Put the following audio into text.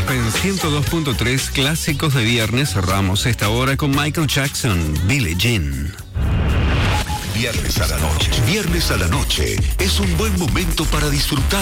Pop en 102.3, clásicos de viernes. Cerramos esta hora con Michael Jackson, Billie Jean. Viernes a la noche. Viernes a la noche es un buen momento para disfrutar